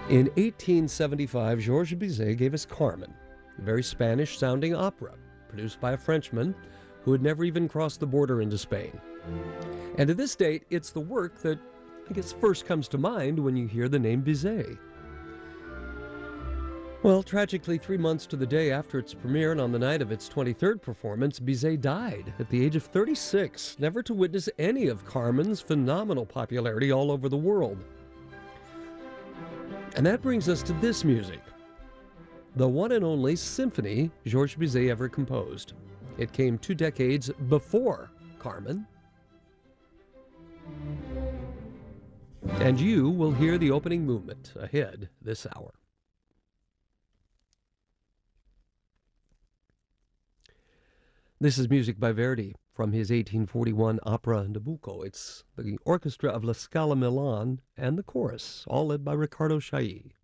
In 1875, Georges Bizet gave us Carmen, a very Spanish-sounding opera, produced by a Frenchman who had never even crossed the border into Spain. And to this date, it's the work that I guess first comes to mind when you hear the name Bizet. Well, tragically, 3 months to the day after its premiere and on the night of its 23rd performance, Bizet died at the age of 36, never to witness any of Carmen's phenomenal popularity all over the world. And that brings us to this music, the one and only symphony Georges Bizet ever composed. It came 2 decades before Carmen. And you will hear the opening movement ahead this hour. This is music by Verdi from his 1841 opera Nabucco. It's the orchestra of La Scala Milan and the chorus, all led by Riccardo Chailly.